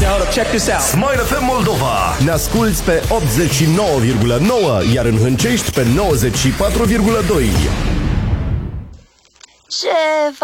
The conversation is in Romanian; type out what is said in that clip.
hold up, check this out. Smile FM Moldova. Ne asculți pe 89,9, iar în Hâncești pe 94,2. Ce